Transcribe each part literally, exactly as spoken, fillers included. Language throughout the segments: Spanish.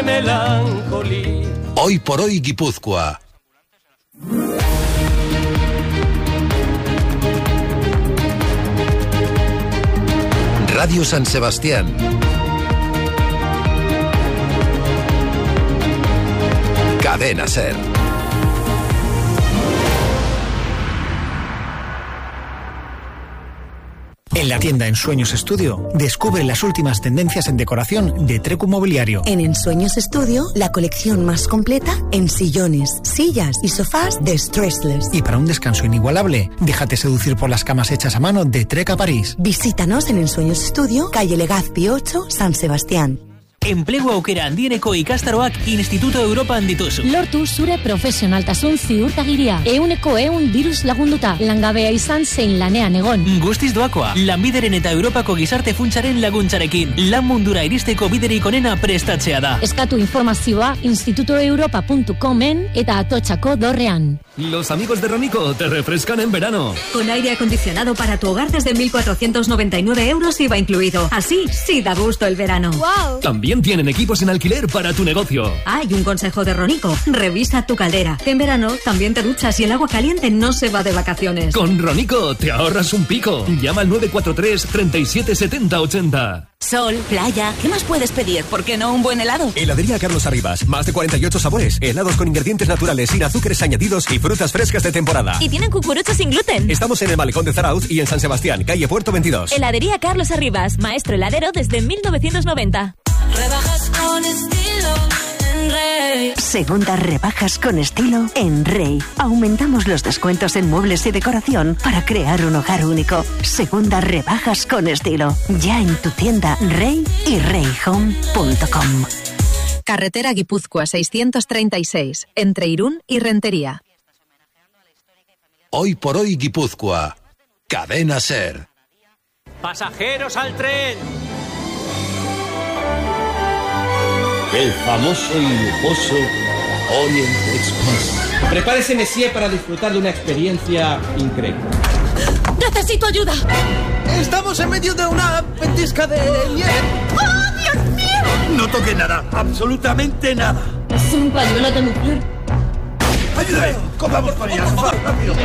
melancolía. Hoy por hoy Guipúzcoa. Radio San Sebastián. Cadena Ser. En la tienda Ensueños Estudio, descubre las últimas tendencias en decoración de Trecu Mobiliario. En Ensueños Estudio, la colección más completa en sillones, sillas y sofás de Stressless. Y para un descanso inigualable, déjate seducir por las camas hechas a mano de Treca París. Visítanos en Ensueños Estudio, calle Legazpi ocho, San Sebastián. Enplegu aukera handieneko ikastaroak Instituto Europa handituzu. Lortu zure profesionaltasun ziurtagiria. Euneko eun diruz lagunduta. Langabea izan zein lanean egon. Guztiz doakoa. Lanbideren eta Europako gizarte funtsaren laguntzarekin. Lan mundura iristeko biderik onena prestatzea da. Eskatu informazioa instituto europa punto comen eta Atotxako dorrean. Los amigos de Ronico te refrescan en verano. Con aire acondicionado para tu hogar desde mil cuatrocientos noventa y nueve euros I V A incluido. Así sí da gusto el verano. ¡Wow! También tienen equipos en alquiler para tu negocio. Hay un consejo de Ronico. Revisa tu caldera. En verano también te duchas y el agua caliente no se va de vacaciones. Con Ronico te ahorras un pico. Llama al nueve cuatro tres, treinta y siete, setenta, ochenta. Sol, playa, ¿qué más puedes pedir? ¿Por qué no un buen helado? Heladería Carlos Arribas. Más de cuarenta y ocho sabores. Helados con ingredientes naturales, sin azúcares añadidos y frutas frescas de temporada. Y tienen cucuruchos sin gluten. Estamos en el Malecón de Zarauz y en San Sebastián, calle Puerto veintidós. Heladería Carlos Arribas. Maestro heladero desde mil novecientos noventa. Rebajas con estilo en Rey. Segundas rebajas con estilo en Rey. Aumentamos los descuentos en muebles y decoración para crear un hogar único. Segundas rebajas con estilo. Ya en tu tienda Rey y rey home punto com. Carretera Guipúzcoa seiscientos treinta y seis, entre Irún y Rentería. Hoy por hoy Guipúzcoa. Cadena Ser. Pasajeros al tren. El famoso y lujoso Orient Express. Prepárese, Messier, para disfrutar de una experiencia increíble. ¡Necesito ayuda! Estamos en medio de una ventisca de nieve. ¡Oh, Dios mío! No toque nada, absolutamente nada. Es un pañuelo de mujer. ¡Ayúdame! ¡Corramos con ella! ¡Rápido!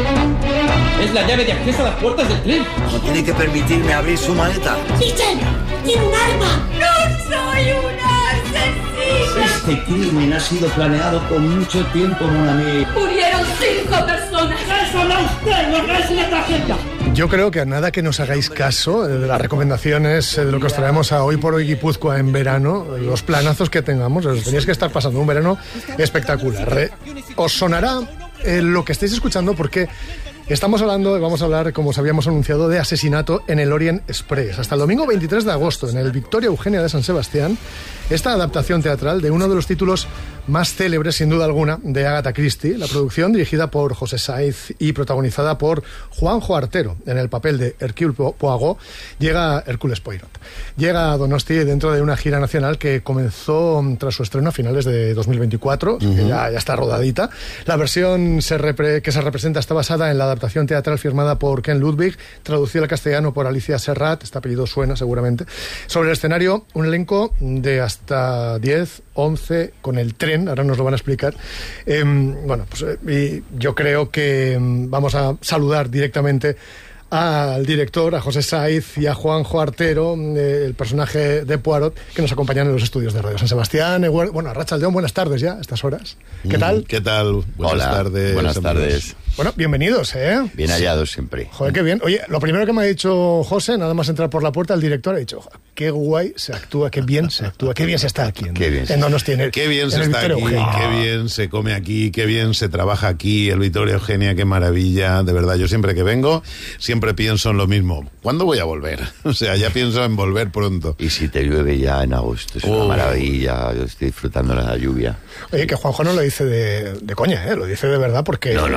Es la llave de acceso a las puertas del tren. No tiene que permitirme abrir su maleta. ¡Michelle! ¡Tiene un arma! ¡No soy una asesina! Este crimen ha sido planeado con mucho tiempo, mon ami. ¡Murieron cinco personas! ¡Eso no usted! ¡No es la tarjeta! Yo creo que a nada que nos hagáis caso de las recomendaciones de lo que os traemos a Hoy por Hoy Guipúzcoa en verano, los planazos que tengamos, os tenéis que estar pasando un verano espectacular. ¿eh? Os sonará eh, lo que estáis escuchando porque estamos hablando, vamos a hablar, como os habíamos anunciado, de asesinato en el Orient Express. Hasta el domingo veintitrés de agosto, en el Victoria Eugenia de San Sebastián, esta adaptación teatral de uno de los títulos más célebres, sin duda alguna, de Agatha Christie, la producción dirigida por José Saiz y protagonizada por Juanjo Artero, en el papel de Hercule Poirot, llega Hércules Poirot. Llega a Donosti dentro de una gira nacional que comenzó tras su estreno a finales de dos mil veinticuatro, uh-huh. que ya, ya está rodadita. La versión se repre- que se representa está basada en la adaptación teatral firmada por Ken Ludwig, traducida al castellano por Alicia Serrat, este apellido suena seguramente. Sobre el escenario, un elenco de hasta diez, once, con el tren, ahora nos lo van a explicar. Eh, bueno, pues eh, y yo creo que eh, vamos a saludar directamente al director, a José Saiz y a Juanjo Artero, eh, el personaje de Poirot, que nos acompañan en los estudios de Radio San Sebastián. Eh, bueno, Arratsaldeon, buenas tardes ya, a estas horas. ¿Qué tal? ¿Qué tal? Buenas Hola, tardes. Buenas amigos. tardes. Bueno, bienvenidos, ¿eh? Bien hallados siempre. Joder, qué bien. Oye, lo primero que me ha dicho José, nada más entrar por la puerta, el director ha dicho, qué guay se actúa, qué bien se actúa, qué bien se está aquí. Qué bien. En Donosti, en el, Qué bien en se el está aquí, Victoria Eugenia. qué bien se come aquí, qué bien se trabaja aquí, el Victoria Eugenia, qué maravilla. De verdad, yo siempre que vengo, siempre pienso en lo mismo. ¿Cuándo voy a volver? O sea, ya pienso en volver pronto. Y si te llueve ya en agosto, es Oh. una maravilla. Yo estoy disfrutando la lluvia. Oye, que Juanjo no lo dice de, de coña, ¿eh? Lo dice de verdad porque No, no, no, está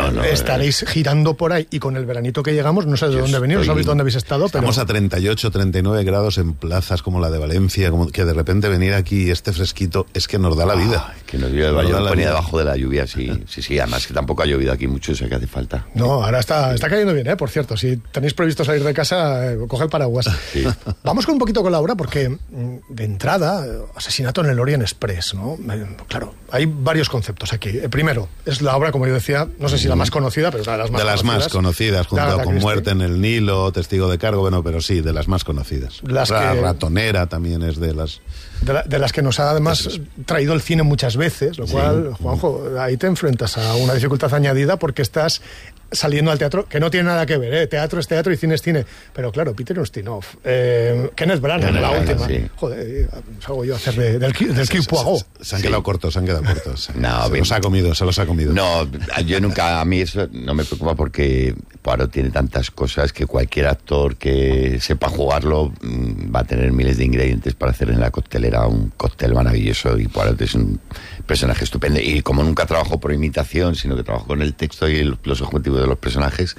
estaréis girando por ahí y con el veranito que llegamos, no sé de Yo dónde venís, no estoy- sabéis dónde habéis estado, pero... Estamos a treinta y ocho, treinta y nueve grados en plazas como la de Valencia, como que de repente venir aquí y este fresquito es que nos da la vida. Que nos dio, Nos yo da me la ponía vida. debajo de la lluvia, sí, sí, sí, además que tampoco ha llovido aquí mucho, o sea que hace falta. No, ahora está, está cayendo bien, ¿eh? Por cierto, si tenéis previsto salir de casa, eh, coge el paraguas. Sí. Vamos con un poquito con la obra, porque mm, de entrada, eh, asesinato en el Orient Express, ¿no? Eh, Claro, hay varios conceptos aquí. El primero es la obra, como yo decía, no sé si la más conocida, pero una de las más De las conocidas. más conocidas, junto Agatha con Christie. Muerte en el Nilo, Testigo de Cargo, bueno, pero sí, de las más conocidas. Las la que- Ratonera también es de las... De, la- de las que nos ha además traído el cine muchas veces, lo Sí. cual, Juanjo, ahí te enfrentas a una dificultad añadida porque estás saliendo al teatro, que no tiene nada que ver, ¿eh? Teatro es teatro y cine es cine. Pero claro, Peter Ustinov, eh, Kenneth Branagh, Kenneth la Branagh, última. sí. Joder, eh, salgo yo a hacer de- del, del Kill Poirot. Se han quedado cortos, se han quedado cortos. No, se bien. los ha comido, se los ha comido. No, yo nunca, a mí eso no me preocupa porque Poirot tiene tantas cosas que cualquier actor que sepa jugarlo mm, va a tener miles de ingredientes para hacer en la coctelera un cóctel maravilloso, y Poirot es un personaje estupendo, y como nunca trabajo por imitación, sino que trabajo con el texto y el- los objetivos de los personajes,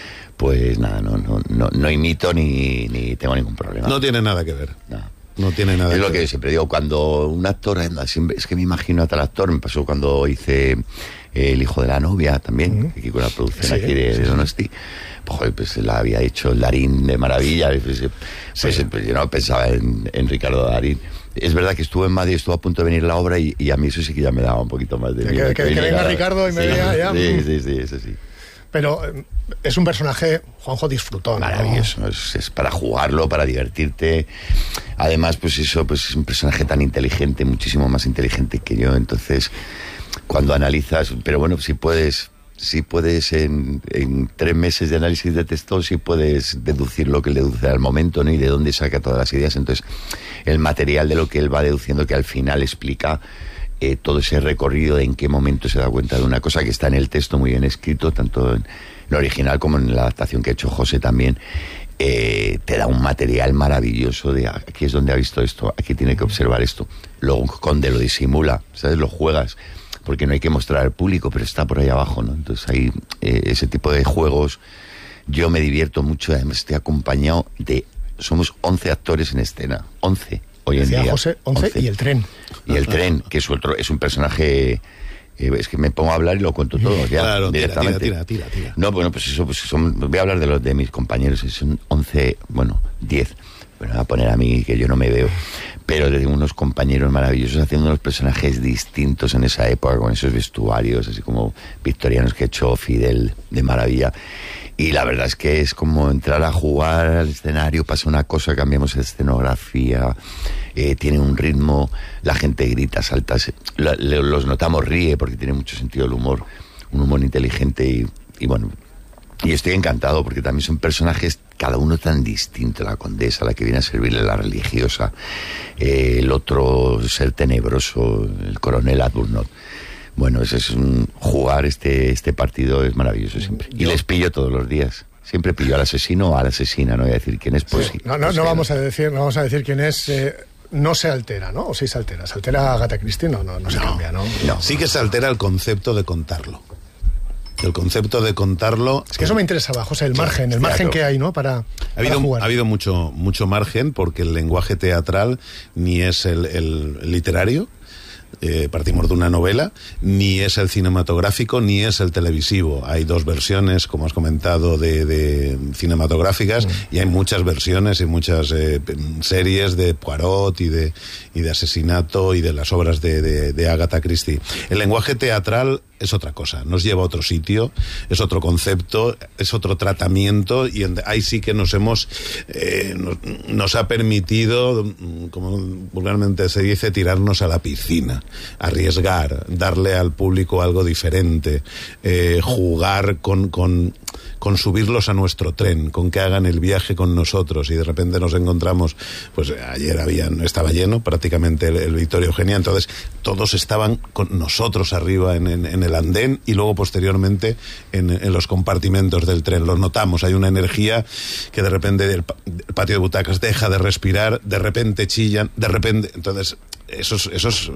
pues nada, no, no, no, no imito ni, ni tengo ningún problema. No tiene nada que ver. No. No tiene nada Es que lo que ver. siempre digo, cuando un actor anda, siempre, es que me imagino a tal actor, me pasó cuando hice eh, El hijo de la novia también, aquí con la producción Sí, aquí de, sí, de sí. Donosti, pues, joder, pues la había hecho el Darín de maravilla, y pues, pues, pues, yo no pensaba en, en Ricardo Darín. Es verdad que estuvo en Madrid, estuvo a punto de venir la obra y, y a mí eso sí que ya me daba un poquito más de Que- miedo. que- que venga viniera- Ricardo y me sí, diga ya, Sí, mm. sí, sí, eso sí. Pero eh, es un personaje, Juanjo, disfrutón. ¿no? Maravilloso, es, es para jugarlo, para divertirte. Además, pues eso, pues es un personaje tan inteligente, muchísimo más inteligente que yo. Entonces, cuando analizas, pero bueno, si puedes, si puedes en, en tres meses de análisis de texto, si puedes deducir lo que él deduce al momento, ¿no? Y de dónde saca todas las ideas. Entonces, el material de lo que él va deduciendo, que al final explica eh, todo ese recorrido de en qué momento se da cuenta de una cosa que está en el texto muy bien escrito, tanto en lo original como en la adaptación que ha hecho José también, eh, te da un material maravilloso de aquí es donde ha visto esto, aquí tiene que observar esto. Luego Conde lo disimula, ¿sabes? Lo juegas, porque no hay que mostrar al público, pero está por ahí abajo, ¿no? Entonces hay eh, ese tipo de juegos. Yo me divierto mucho, además estoy acompañado de... Somos once actores en escena, once hoy en Decía día. José, once y el tren. Y el tren, que es otro, es un personaje... eh, es que me pongo a hablar y lo cuento todo ya, Claro, tira, directamente. tira, tira, tira, tira. No, bueno, pues eso, pues son, voy a hablar de los de mis compañeros, son once, bueno, diez. Bueno, voy a poner a mí, que yo no me veo, pero de unos compañeros maravillosos haciendo unos personajes distintos en esa época, con esos vestuarios, así como victorianos que ha hecho Fidel de maravilla. Y la verdad es que es como entrar a jugar al escenario, pasa una cosa, cambiamos de escenografía, eh, tiene un ritmo, la gente grita, salta, se, la, le, los notamos, ríe, porque tiene mucho sentido el humor, un humor inteligente y, y bueno, y estoy encantado porque también son personajes, cada uno tan distinto, la condesa, la que viene a servirle, la religiosa, eh, el otro ser tenebroso, el coronel Adburnot. Bueno, ese es un jugar este este partido es maravilloso siempre. Y les pillo todos los días. Siempre pillo al asesino o a la asesina, no voy a decir quién es, pues sí. No, no, pues no sí. vamos a decir, no vamos a decir quién es. eh, no se altera, ¿no? O sí se altera. Se altera Agatha Christie, no, no, no se cambia, ¿no? Sí que se altera el concepto de contarlo. El concepto de contarlo... Es que eso me interesaba, José, el margen, el claro. margen que hay, ¿no? Para, Ha para habido, jugar. ha habido mucho, mucho margen porque el lenguaje teatral ni es el, el literario, eh, partimos de una novela, ni es el cinematográfico, ni es el televisivo. Hay dos versiones, como has comentado, de, de cinematográficas, mm. y hay muchas versiones y muchas eh, series de Poirot y de, y de asesinato y de las obras de, de, de Agatha Christie. El lenguaje teatral es otra cosa, nos lleva a otro sitio, es otro concepto, es otro tratamiento, y en, ahí sí que nos hemos eh, nos, nos ha permitido, como vulgarmente se dice, tirarnos a la piscina, arriesgar, darle al público algo diferente, eh, jugar con, con con subirlos a nuestro tren, con que hagan el viaje con nosotros, y de repente nos encontramos, pues ayer habían, estaba lleno prácticamente el, el Victoria Eugenia, entonces todos estaban con nosotros arriba en, en, en el andén y luego posteriormente en, en los compartimentos del tren. Los notamos, hay una energía que de repente el, el patio de butacas deja de respirar, de repente chillan, de repente, entonces esos, esos,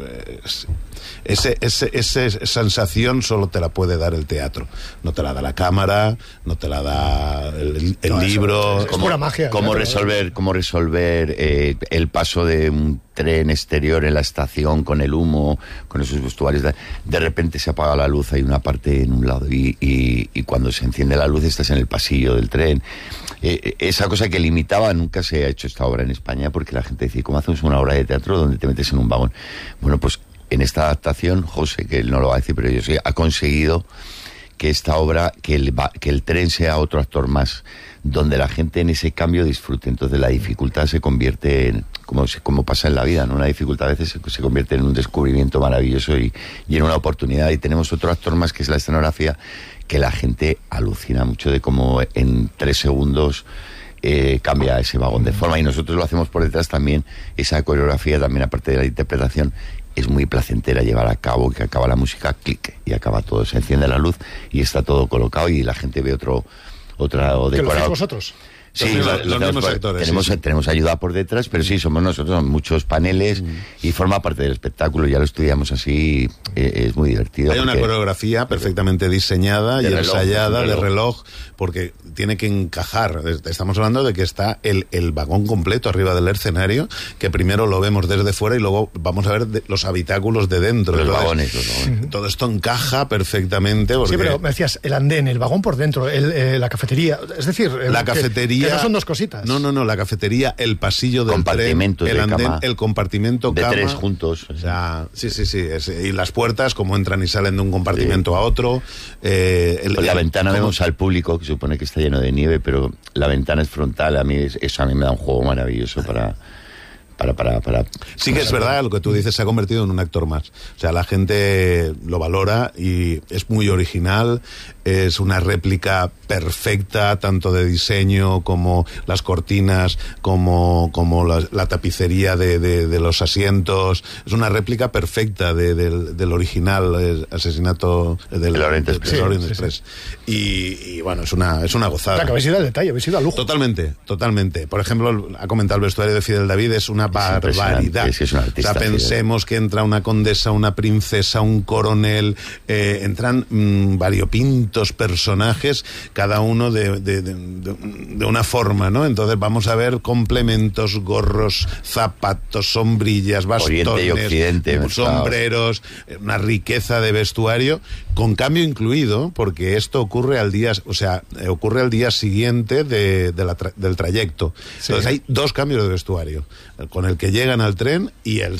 ese, ese, ese, esa sensación solo te la puede dar el teatro. No te la da la cámara, no te la da el, el no, libro. Es, es pura magia. ¿Cómo resolver, cómo resolver eh, el paso de un tren exterior en la estación con el humo, con esos vestuarios? De, de repente se apaga la luz, hay una parte en un lado y, y, y cuando se enciende la luz estás en el pasillo del tren. Eh, esa cosa que limitaba, nunca se ha hecho esta obra en España porque la gente dice, ¿cómo hacemos una obra de teatro donde te metes en un vagón? Bueno, pues en esta adaptación, José, que él no lo va a decir, pero yo sí, ha conseguido que esta obra, que el, que el tren sea otro actor más, donde la gente en ese cambio disfrute. Entonces la dificultad se convierte en, como, como pasa en la vida, ¿no? Una dificultad a veces se, se convierte en un descubrimiento maravilloso y, y en una oportunidad. Y tenemos otro actor más, que es la escenografía, que la gente alucina mucho de cómo en tres segundos eh, cambia ese vagón de forma. Y nosotros lo hacemos por detrás también, esa coreografía también, aparte de la interpretación, es muy placentera llevar a cabo, que acaba la música, clic, y acaba todo, se enciende la luz y está todo colocado y la gente ve otro, otra decorado. ¿Que lo hacéis vosotros? Sí, los, lo, los lo mismos por, actores. Tenemos, Sí, sí. tenemos ayuda por detrás, pero sí, somos nosotros, son muchos paneles mm. y forma parte del espectáculo. Ya lo estudiamos así, eh, es muy divertido. Hay una coreografía perfectamente diseñada y reloj, ensayada reloj. de reloj, porque tiene que encajar. Estamos hablando de que está el, el vagón completo arriba del escenario, que primero lo vemos desde fuera y luego vamos a ver de, los habitáculos de dentro. Los Entonces, vagones, los vagones. Todo esto encaja perfectamente. Porque... Sí, pero me decías, el andén, el vagón por dentro, el, eh, la cafetería, es decir... El, la cafetería... Que, que no son dos cositas. No, no, no, la cafetería, el pasillo del tren, el de andén, cama, el compartimento de cama. tres juntos. O sea, sí, sí, sí. Es, y las puertas, como entran y salen de un compartimento sí. a otro. Eh, el, pues la el, ventana ¿cómo? Vemos al público, que supone que está lleno de nieve, pero la ventana es frontal. A mí es, eso a mí me da un juego maravilloso para... Para, para, para, sí que es verdad lo que tú dices, se ha convertido en un actor más. O sea, la gente lo valora y es muy original, es una réplica perfecta, tanto de diseño como las cortinas, como, como la, la tapicería de, de, de los asientos. Es una réplica perfecta de, de, del original el asesinato del Orient Express. Sí, Orient Express. Sí, sí. Y, y bueno, es una, es una gozada. Claro, que habéis ido al detalle, habéis ido al lujo. Totalmente, totalmente. Por ejemplo, ha comentado el vestuario de Fidel David, es una barbaridad. Es que es un artista, o sea, pensemos que entra una condesa, una princesa, un coronel, eh, entran mmm, variopintos personajes, cada uno de, de, de, de una forma, ¿no? Entonces vamos a ver complementos, gorros, zapatos, sombrillas, bastones, Oriente y Occidente, sombreros, una riqueza de vestuario, con cambio incluido, porque esto ocurre al día, o sea, ocurre al día siguiente de, de la tra del trayecto. Sí. Entonces hay dos cambios de vestuario, con el que llegan al tren y el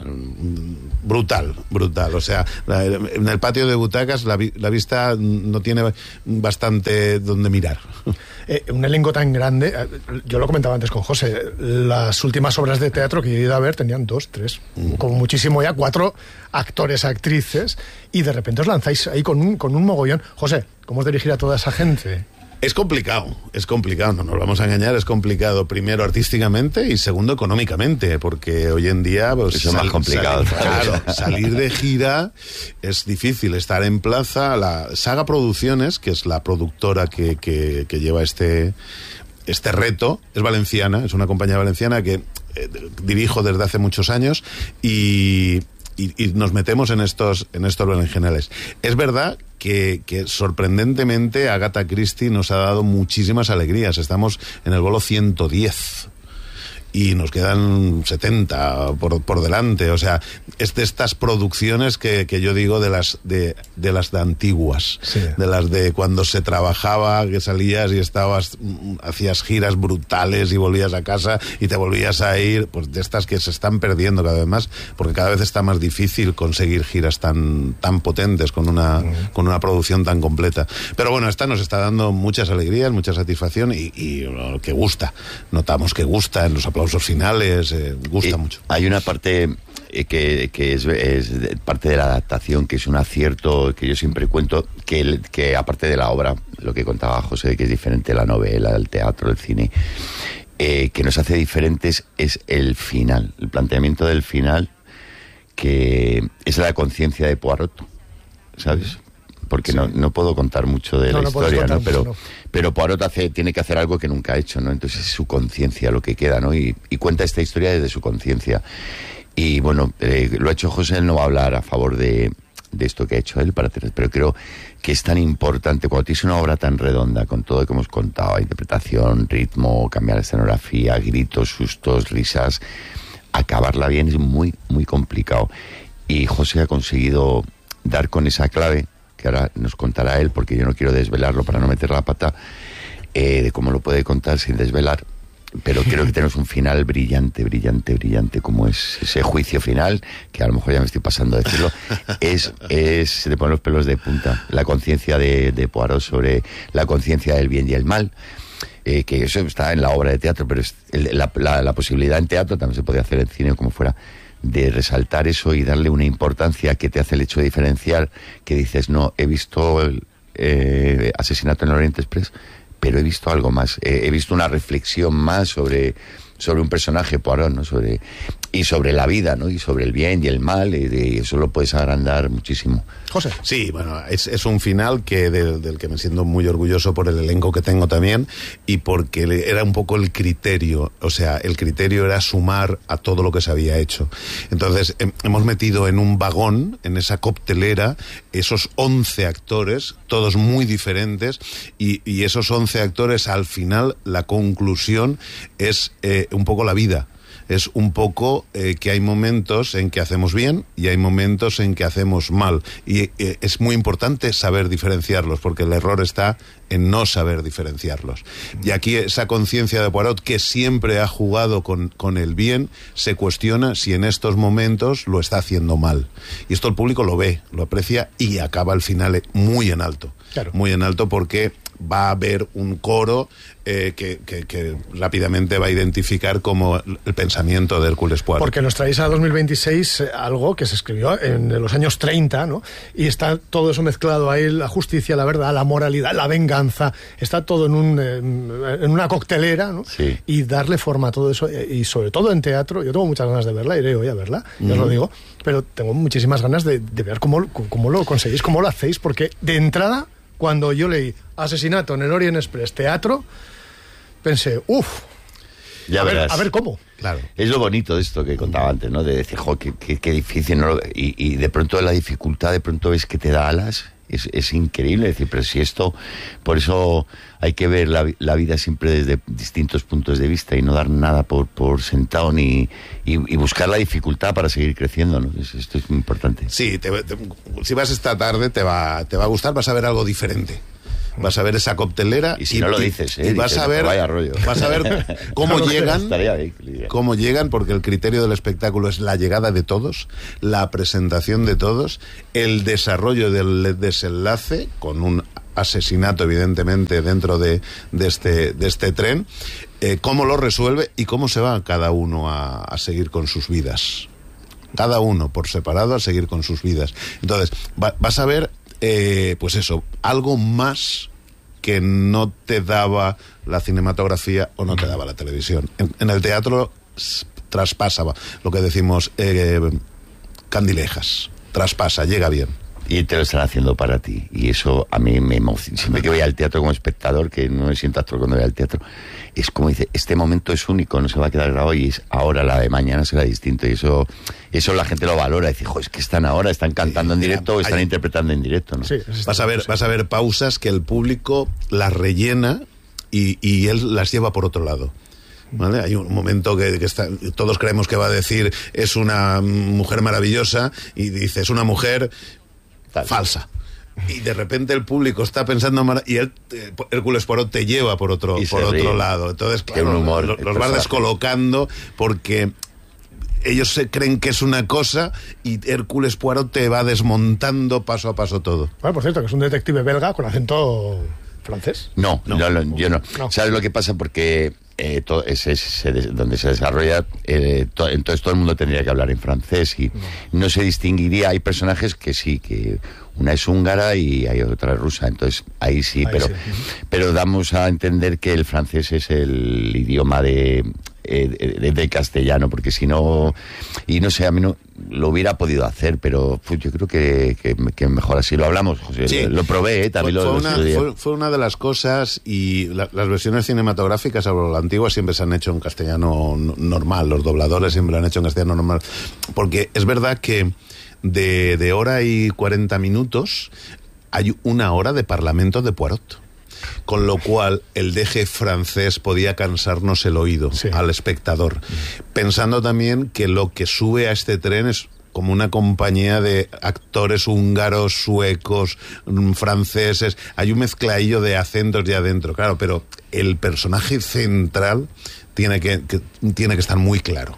brutal, brutal. O sea, la, en el patio de butacas la, la vista no tiene bastante donde mirar. Eh, un elenco tan grande, yo lo comentaba antes con José, las últimas obras de teatro que yo he ido a ver tenían dos, tres, mm. como muchísimo ya, cuatro actores, actrices, y de repente os lanzáis ahí con un, con un mogollón. José, ¿cómo os dirigir a toda esa gente? Es complicado, es complicado, no nos vamos a engañar, es complicado, primero artísticamente y segundo económicamente, porque hoy en día pues, eso es más complicado. Salir, claro, salir de gira es difícil, estar en plaza. La Saga Producciones, que es la productora que, que, que lleva este, este reto, es valenciana, es una compañía valenciana que eh, dirijo desde hace muchos años y... Y, y nos metemos en estos en estos berenjenales. Es verdad que, que sorprendentemente Agatha Christie nos ha dado muchísimas alegrías. Estamos en el bolo ciento diez y nos quedan setenta por, por delante. O sea, es de estas producciones que, que yo digo de las de, de las de antiguas, sí. de las de cuando se trabajaba, que salías y estabas, hacías giras brutales y volvías a casa y te volvías a ir, pues de estas que se están perdiendo cada vez más, porque cada vez está más difícil conseguir giras tan, tan potentes con una, mm. con una producción tan completa. Pero bueno, esta nos está dando muchas alegrías, mucha satisfacción y, y lo que gusta. Notamos que gusta en los aplausos finales, eh, gusta eh, mucho. Hay una parte eh, que, que es, es parte de la adaptación, que es un acierto que yo siempre cuento, que, el, que aparte de la obra, lo que contaba José, que es diferente la novela, el teatro, el cine, eh, que nos hace diferentes es el final, el planteamiento del final, que es la conciencia de Poirot, ¿sabes? Porque sí. no, no puedo contar mucho de no, la no historia, ¿no? Pero, no. pero Poirot hace, tiene que hacer algo que nunca ha hecho, ¿no? Entonces es su conciencia lo que queda, ¿no? Y, y cuenta esta historia desde su conciencia. Y bueno, eh, lo ha hecho José, él no va a hablar a favor de, de esto que ha hecho él, para tener, pero creo que es tan importante, cuando tienes una obra tan redonda, con todo lo que hemos contado, interpretación, ritmo, cambiar la escenografía, gritos, sustos, risas, acabarla bien es muy, muy complicado. Y José ha conseguido dar con esa clave, que ahora nos contará él, porque yo no quiero desvelarlo para no meter la pata, eh, de cómo lo puede contar sin desvelar, pero creo que tenemos un final brillante, brillante, brillante, como es ese juicio final, que a lo mejor ya me estoy pasando a decirlo, es, es se te ponen los pelos de punta, la conciencia de, de Poirot sobre la conciencia del bien y el mal, eh, que eso está en la obra de teatro, pero es el, la, la, la posibilidad en teatro, también se podría hacer en cine o como fuera, de resaltar eso y darle una importancia que te hace el hecho de diferenciar, que dices, no, he visto el eh, Asesinato en el Oriente Express, pero he visto algo más, eh, he visto una reflexión más sobre, sobre un personaje, Poirot, ¿no? Sobre, y sobre la vida, ¿no? Y sobre el bien y el mal, y, de, y eso lo puedes agrandar muchísimo. José. Sí, bueno, es, es un final que de, del que me siento muy orgulloso por el elenco que tengo también y porque era un poco el criterio, o sea, el criterio era sumar a todo lo que se había hecho. Entonces, he, hemos metido en un vagón, en esa coctelera, esos once actores, todos muy diferentes, y, y esos once actores, al final, la conclusión es eh, un poco la vida. Es un poco eh, que hay momentos en que hacemos bien y hay momentos en que hacemos mal. Y eh, es muy importante saber diferenciarlos, porque el error está en no saber diferenciarlos. Y aquí esa conciencia de Poirot, que siempre ha jugado con, con el bien, se cuestiona si en estos momentos lo está haciendo mal. Y esto el público lo ve, lo aprecia y acaba al final muy en alto. Claro. Muy en alto porque va a haber un coro eh, que, que, que rápidamente va a identificar como el pensamiento de Hércules Poirot. Porque nos traéis a dos mil veintiséis eh, algo que se escribió en los años treinta, ¿no? Y está todo eso mezclado ahí, la justicia, la verdad, la moralidad, la venganza, está todo en, un, eh, en una coctelera, ¿no? Sí. Y darle forma a todo eso, eh, y sobre todo en teatro. Yo tengo muchas ganas de verla, iré hoy a verla, ya mm. os lo digo, pero tengo muchísimas ganas de, de ver cómo, cómo lo conseguís, cómo lo hacéis, porque de entrada, cuando yo leí Asesinato en el Orient Express teatro, pensé, uff, ya a, verás. Ver, a ver cómo. Claro. Es lo bonito de esto que contaba antes, ¿no? De decir, jo, qué, qué, qué difícil, ¿no? Y, y de pronto la dificultad, de pronto ves que te da alas. Es, es increíble, decir, pero si esto, por eso hay que ver la, la vida siempre desde distintos puntos de vista y no dar nada por, por sentado ni y, y buscar la dificultad para seguir creciendo, ¿no? Es, esto es muy importante. Sí, te, te, si vas esta tarde te va, te va a gustar, vas a ver algo diferente. Vas a ver esa coctelera y si y, no lo dices, ¿eh? y vas dices, a ver, vaya rollo. vas a ver cómo llegan, cómo llegan, porque el criterio del espectáculo es la llegada de todos, la presentación de todos, el desarrollo del desenlace con un asesinato evidentemente dentro de, de este de este tren, eh, cómo lo resuelve y cómo se va cada uno a, a seguir con sus vidas, cada uno por separado a seguir con sus vidas. Entonces va, vas a ver Eh, pues eso, algo más que no te daba la cinematografía o no te daba la televisión. En, en el teatro traspasaba lo que decimos eh, candilejas, traspasa, llega bien. Y te lo están haciendo para ti. Y eso a mí me emociona. Siempre que voy al teatro como espectador, que no me siento actor cuando voy al teatro, es como dice, este momento es único, no se va a quedar grabado y es ahora, la de mañana será distinto. Y eso eso la gente lo valora. Dice, jo, es que están ahora, están cantando en directo o están hay... interpretando en directo, ¿no? Sí, vas a ver, vas a ver pausas que el público las rellena y, y él las lleva por otro lado. ¿Vale? Hay un momento que, que está, todos creemos que va a decir es una mujer maravillosa y dice es una mujer Tal. falsa. Y de repente el público está pensando y él, eh, Hércules Poirot te lleva por otro por otro lado. Entonces, claro, humor, los, los vas descolocando porque ellos se creen que es una cosa y Hércules Poirot te va desmontando paso a paso todo. Bueno, por cierto, que es un detective belga con acento francés. No, no, no, no yo no. no. ¿Sabes lo que pasa? Porque eh, todo, ese es donde se desarrolla, eh, to, entonces todo el mundo tendría que hablar en francés y no. no se distinguiría. Hay personajes que sí, que una es húngara y hay otra rusa, entonces ahí sí, ahí pero sí. pero damos a entender que el francés es el idioma de, eh, de, de castellano, porque si no, y no sé, a mí no, lo hubiera podido hacer, pero pues, yo creo que, que, que mejor así. Lo hablamos, José, sí. lo, lo probé, ¿eh? También fue, lo, fue, lo una, fue, fue una de las cosas, y la, las versiones cinematográficas, a la antigua, siempre se han hecho en castellano normal, los dobladores siempre lo han hecho en castellano normal, porque es verdad que de, de hora y cuarenta minutos hay una hora de Parlamento de Poirot. Con lo cual, el deje francés podía cansarnos el oído sí. al espectador. Pensando también que lo que sube a este tren es como una compañía de actores húngaros, suecos, franceses. Hay un mezcladillo de acentos ya adentro, claro, pero el personaje central tiene que, que, tiene que estar muy claro.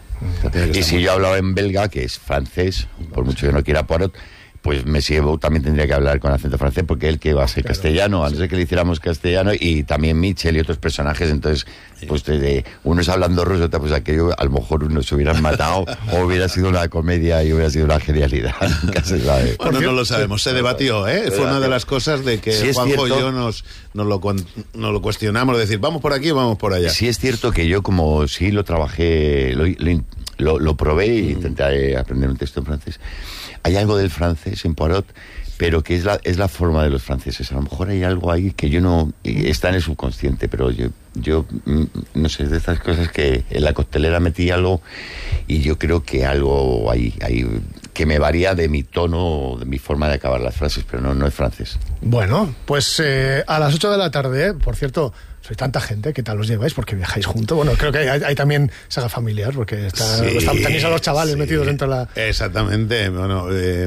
Y si yo hablaba en belga, que es francés, por mucho que no quiera Poirot, pues Messier también tendría que hablar con acento francés, porque él que va a ser claro, castellano, antes de que le hiciéramos castellano, y también Mitchell y otros personajes, entonces, pues de, de, unos hablando ruso, pues aquello, a lo mejor unos se hubieran matado, o hubiera sido una comedia y hubiera sido una genialidad, nunca se sabe. Bueno, no lo sabemos, se debatió, ¿eh? Fue una de las cosas de que sí, Juanjo cierto, y yo nos, nos, lo, nos lo cuestionamos, de decir, vamos por aquí o vamos por allá. Sí es cierto que yo, como sí lo trabajé, lo, lo, lo, lo probé e intenté aprender un texto en francés. Hay algo del francés en Poirot, pero que es la, es la forma de los franceses. A lo mejor hay algo ahí que yo no... Está en el subconsciente, pero yo, yo no sé, de estas cosas que en la costelera metí algo y yo creo que algo ahí, ahí que me varía de mi tono, de mi forma de acabar las frases, pero no, no es francés. Bueno, pues eh, a las ocho de la tarde, ¿eh? Por cierto... Soy tanta gente, ¿qué tal os lleváis? Porque viajáis juntos. Bueno, creo que hay, hay también saga familiar, porque está, sí, está, tenéis a los chavales sí, metidos dentro de la... Exactamente. Bueno, eh,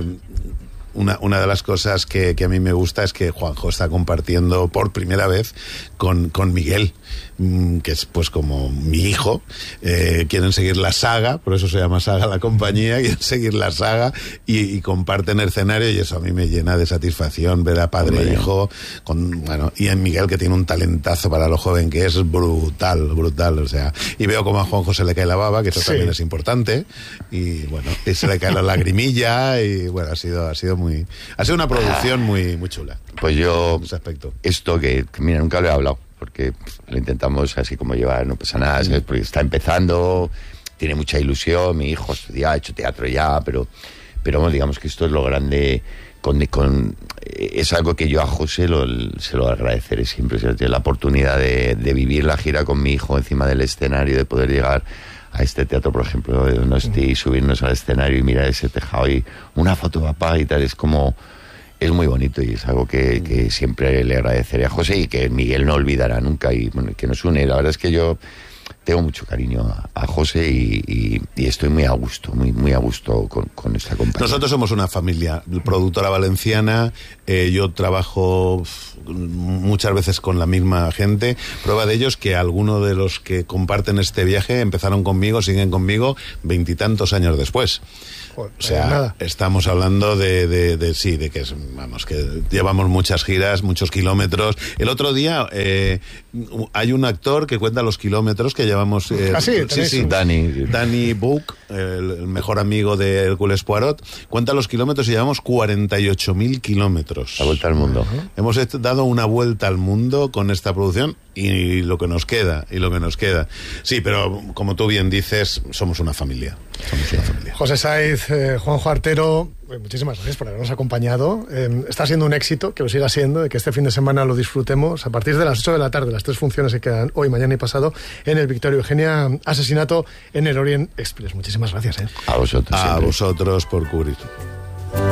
una, una de las cosas que, que a mí me gusta es que Juanjo está compartiendo por primera vez con, con Miguel, que es pues como mi hijo. Eh, quieren seguir la saga, por eso se llama Saga la compañía, quieren seguir la saga y, y comparten escenario, y eso a mí me llena de satisfacción ver a padre e hijo con, bueno, y en Miguel, que tiene un talentazo para lo joven que es, brutal, brutal, o sea, y veo como a Juanjo se le cae la baba, que eso sí. también es importante, y bueno, y se le cae la lagrimilla, y bueno, ha sido, ha sido muy, ha sido una producción muy, muy chula. Pues yo, ese aspecto. Esto que, que mira, nunca lo he hablado, porque pues, lo intentamos así como llevar, no pasa nada, ¿sabes? Porque está empezando, tiene mucha ilusión, mi hijo estudia, ha hecho teatro ya, pero, pero bueno, digamos que esto es lo grande, con, con, es algo que yo a José lo, se lo agradeceré siempre, ¿sabes? La oportunidad de, de vivir la gira con mi hijo encima del escenario, de poder llegar a este teatro, por ejemplo, de Donosti, subirnos al escenario y mirar ese tejado y una foto de papá y tal, es como... Es muy bonito y es algo que, que siempre le agradeceré a José y que Miguel no olvidará nunca y bueno, que nos une. La verdad es que yo tengo mucho cariño a, a José y, y, y estoy muy a gusto, muy muy a gusto con, con esta compañía. Nosotros somos una familia, productora valenciana, eh, yo trabajo muchas veces con la misma gente. Prueba de ello es que algunos de los que comparten este viaje empezaron conmigo, siguen conmigo veintitantos años después. O sea, nada. Estamos hablando de, de, de sí, de que es, vamos, que llevamos muchas giras, muchos kilómetros. El otro día eh, hay un actor que cuenta los kilómetros que llevamos. Eh, ¿Ah, sí? Sí, sí. Dani. Dani Book, el, el mejor amigo de Hércules Poirot, cuenta los kilómetros y llevamos cuarenta y ocho mil kilómetros. La vuelta al mundo. Uh-huh. Hemos dado una vuelta al mundo con esta producción y lo que nos queda, y lo que nos queda. Sí, pero como tú bien dices, somos una familia. Somos una familia. José Saiz, eh, Juanjo Artero, eh, muchísimas gracias por habernos acompañado. Eh, está siendo un éxito, que lo siga siendo, de que este fin de semana lo disfrutemos a partir de las ocho de la tarde, las tres funciones que quedan hoy, mañana y pasado en el Victoria Eugenia, Asesinato en el Orient Express. Muchísimas gracias. ¿eh? A vosotros. A siempre. vosotros por cubrir.